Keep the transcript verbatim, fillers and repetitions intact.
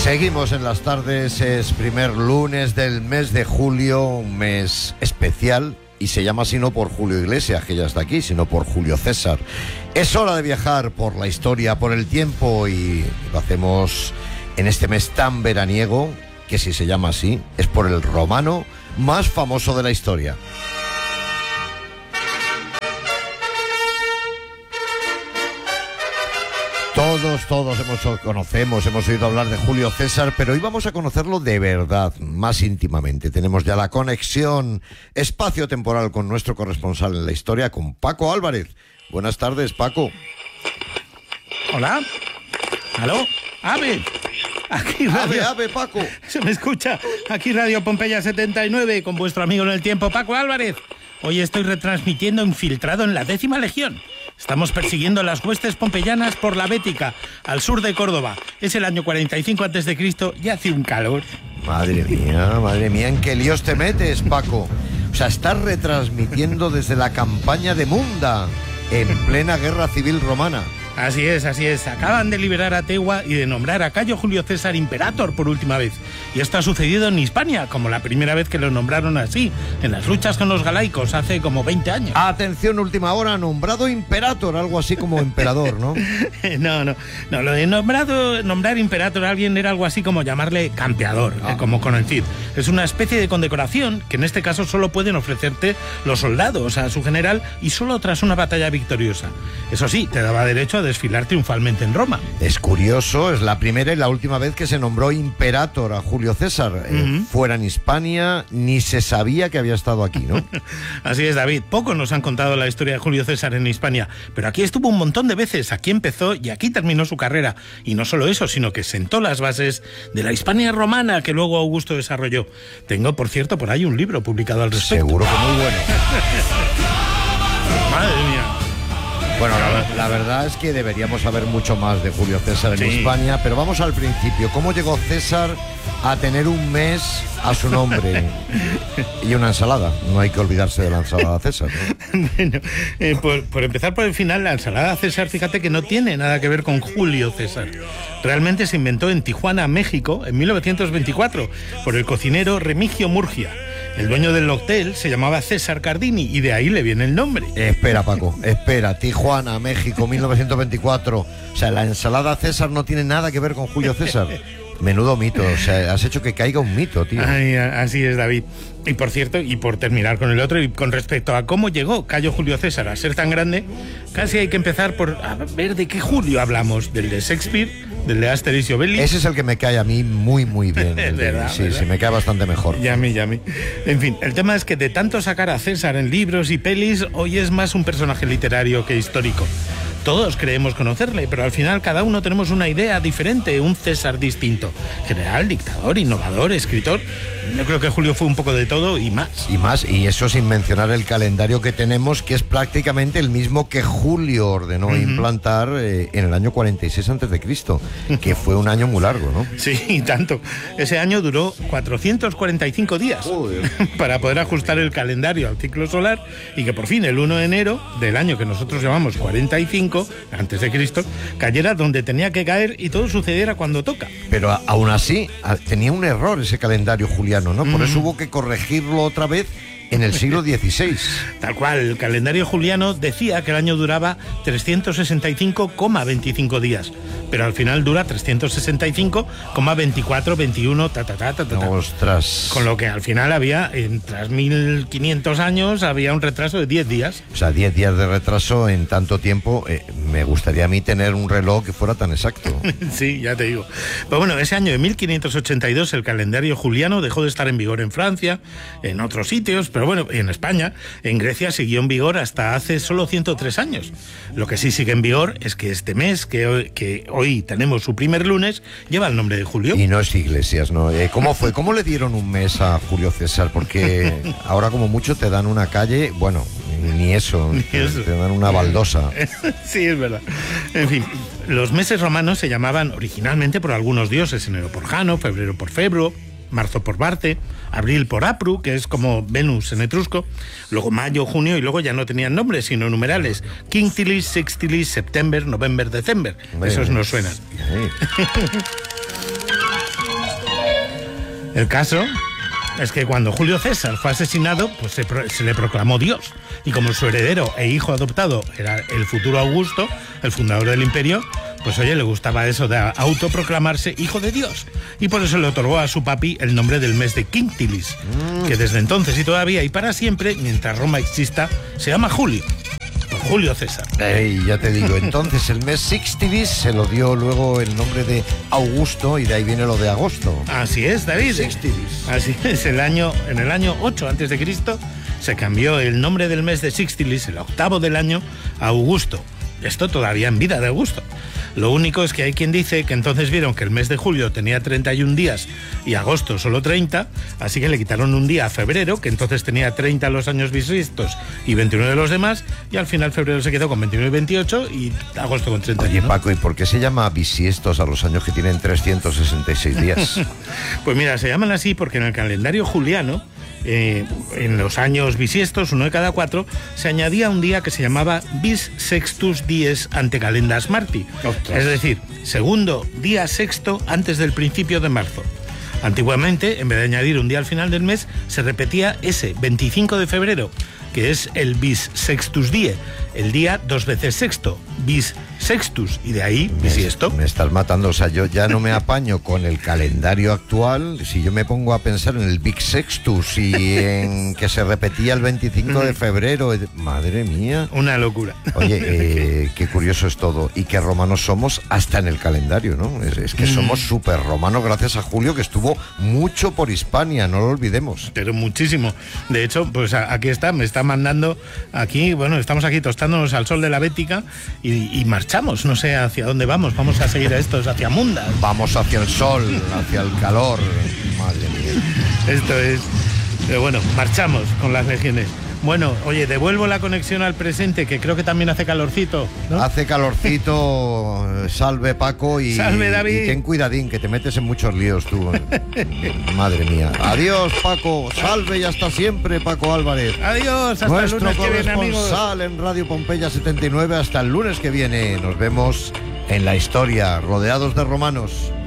Seguimos en las tardes, es primer lunes del mes de julio, un mes especial, y se llama así no por Julio Iglesias, que ya está aquí, sino por Julio César. Es hora de viajar por la historia, por el tiempo, y lo hacemos en este mes tan veraniego, que si se llama así, es por el romano más famoso de la historia. Todos, todos hemos, conocemos, hemos oído hablar de Julio César, pero hoy vamos a conocerlo de verdad, más íntimamente. Tenemos ya la conexión espacio-temporal con nuestro corresponsal en la historia, con Paco Álvarez. Buenas tardes, Paco. Hola. ¿Aló? ¡Ave! Aquí Radio... ¡Ave, ave, Paco! Se me escucha. Aquí Radio Pompeya setenta y nueve, con vuestro amigo en el tiempo, Paco Álvarez. Hoy estoy retransmitiendo infiltrado en la décima legión. Estamos persiguiendo a las huestes pompeyanas por la Bética, al sur de Córdoba. Es el año cuarenta y cinco antes de Cristo y hace un calor. Madre mía, madre mía, ¿en qué líos te metes, Paco? O sea, estás retransmitiendo desde la campaña de Munda, en plena guerra civil romana. Así es, así es. Acaban de liberar a Tegua y de nombrar a Cayo Julio César imperator por última vez. Y esto ha sucedido en Hispania, como la primera vez que lo nombraron así, en las luchas con los galaicos hace como veinte años. Atención, última hora, nombrado imperator, algo así como emperador, ¿no? no, no, no, lo de nombrado, nombrar imperator a alguien era algo así como llamarle campeador, ah. eh, como con el Cid. Es una especie de condecoración que en este caso solo pueden ofrecerte los soldados a su general y solo tras una batalla victoriosa. Eso sí, te daba derecho a desfilar triunfalmente en Roma. Es curioso, es la primera y la última vez que se nombró imperator a Julio César. Uh-huh. eh, fuera en Hispania, ni se sabía que había estado aquí, ¿no? Así es, David. Pocos nos han contado la historia de Julio César en Hispania, pero aquí estuvo un montón de veces. Aquí empezó y aquí terminó su carrera. Y no solo eso, sino que sentó las bases de la Hispania romana que luego Augusto desarrolló. Tengo, por cierto, por ahí un libro publicado al respecto. Seguro que muy bueno. Madre mía. Bueno, la, la verdad es que deberíamos saber mucho más de Julio César en sí. Hispania, pero vamos al principio. ¿Cómo llegó César a tener un mes a su nombre y una ensalada? No hay que olvidarse de la ensalada César, ¿no? Bueno, eh, por, por empezar por el final, la ensalada César, fíjate que no tiene nada que ver con Julio César. Realmente se inventó en Tijuana, México, en mil novecientos veinticuatro, por el cocinero Remigio Murgia. El dueño del hotel se llamaba César Cardini y de ahí le viene el nombre. Espera, Paco, espera. Tijuana, México, mil novecientos veinticuatro. O sea, la ensalada César no tiene nada que ver con Julio César. Menudo mito, o sea, has hecho que caiga un mito, tío. Ay, así es, David. Y por cierto, y por terminar con el otro, y con respecto a cómo llegó Cayo Julio César a ser tan grande, casi hay que empezar por a ver de qué Julio hablamos. ¿Del de Shakespeare? ¿Del de Asterix y Obelix? Ese es el que me cae a mí muy, muy bien. Es verdad, sí, ¿verdad? sí, me cae bastante mejor. Ya a mí, ya a mí. En fin, el tema es que de tanto sacar a César en libros y pelis, hoy es más un personaje literario que histórico. Todos creemos conocerle, pero al final cada uno tenemos una idea diferente, un César distinto. General, dictador, innovador, escritor. Yo creo que Julio fue un poco de todo y más. Y más, y eso sin mencionar el calendario que tenemos, que es prácticamente el mismo que Julio ordenó uh-huh. implantar eh, en el año cuarenta y seis antes de Cristo, que fue un año muy largo, ¿no? Sí, y tanto. Ese año duró cuatrocientos cuarenta y cinco días para poder ajustar el calendario al ciclo solar y que por fin el uno de enero del año que nosotros llamamos cuarenta y cinco antes de Cristo cayera donde tenía que caer y todo sucediera cuando toca. Pero a, aún así a, tenía un error ese calendario juliano, ¿no? Por mm. eso hubo que corregirlo otra vez en el siglo dieciséis. Tal cual, el calendario juliano decía que el año duraba trescientos sesenta y cinco coma veinticinco días, pero al final dura trescientos sesenta y cinco coma veinticuatro, veintiuno, ta, ta, ta, ta, ta. Ostras. Con lo que al final había, en tras mil quinientos años, había un retraso de diez días. O sea, diez días de retraso en tanto tiempo. Eh, me gustaría a mí tener un reloj que fuera tan exacto. Sí, ya te digo. Pero bueno, ese año de mil quinientos ochenta y dos el calendario juliano dejó de estar en vigor en Francia, en otros sitios, pero bueno, en España, en Grecia siguió en vigor hasta hace solo ciento tres años. Lo que sí sigue en vigor es que este mes, que hoy, que hoy tenemos su primer lunes, lleva el nombre de Julio. Y no es Iglesias, ¿no? Eh, ¿Cómo fue? ¿Cómo le dieron un mes a Julio César? Porque ahora como mucho te dan una calle, bueno, ni eso, ni te, eso. te dan una baldosa. Sí, es verdad. En fin, los meses romanos se llamaban originalmente por algunos dioses: enero por Jano, febrero por Febro, marzo por Marte, abril por Apru, que es como Venus en etrusco, luego mayo, junio, y luego ya no tenían nombres, sino numerales: Quintilis, Sextilis, September, November, December. Esos nos suenan. El caso es que cuando Julio César fue asesinado, pues se, pro, se le proclamó Dios. Y como su heredero e hijo adoptado era el futuro Augusto, el fundador del imperio, pues oye, le gustaba eso de autoproclamarse hijo de Dios. Y por eso le otorgó a su papi el nombre del mes de Quintilis, mm. que desde entonces y todavía y para siempre, mientras Roma exista, se llama Julio. Julio César. Ey, ya te digo, entonces el mes Sixtilis se lo dio luego el nombre de Augusto y de ahí viene lo de agosto. Así es, David. Sixtilis. Así es, el año, en el año ocho antes de Cristo se cambió el nombre del mes de Sixtilis, el octavo del año, a Augusto. Esto todavía en vida de Augusto. Lo único es que hay quien dice que entonces vieron que el mes de julio tenía treinta y un días y agosto solo treinta, así que le quitaron un día a febrero, que entonces tenía treinta los años bisiestos y veintiuno de los demás, y al final febrero se quedó con veintiuno y veintiocho y agosto con treinta y uno. Oye, Paco, ¿y por qué se llama bisiestos a los años que tienen trescientos sesenta y seis días? Pues mira, se llaman así porque en el calendario juliano, Eh, en los años bisiestos, uno de cada cuatro, se añadía un día que se llamaba bis sextus dies ante calendas marti. Ostras. Es decir, segundo día sexto antes del principio de marzo. Antiguamente, en vez de añadir un día al final del mes, se repetía ese veinticinco de febrero, que es el bis sextus die, el día dos veces sexto, bis sextus, y de ahí bisiesto. Me, me estás matando, o sea, yo ya no me apaño con el calendario actual. Si yo me pongo a pensar en el Big Sextus y en que se repetía el veinticinco de febrero, madre mía. Una locura. Oye, eh, qué curioso es todo, y qué romanos somos hasta en el calendario, ¿no? Es, es que somos súper romanos gracias a Julio, que estuvo mucho por Hispania, no lo olvidemos. Pero muchísimo. De hecho, pues aquí está, me está mandando aquí, bueno, estamos aquí tostándonos al sol de la Bética y, y marchamos, no sé hacia dónde vamos, vamos a seguir a estos hacia Mundas. Vamos hacia el sol, hacia el calor, madre mía. Esto es, pero bueno, marchamos con las legiones. Bueno, oye, devuelvo la conexión al presente, que creo que también hace calorcito, ¿no? Hace calorcito, salve Paco y, salve, David. Y ten cuidadín, que te metes en muchos líos tú. Madre mía. Adiós, Paco, salve y hasta siempre, Paco Álvarez. Adiós, hasta Nuestro el lunes que viene, amigos. corresponsal en Radio Pompeya setenta y nueve, hasta el lunes que viene. Nos vemos en la historia, rodeados de romanos.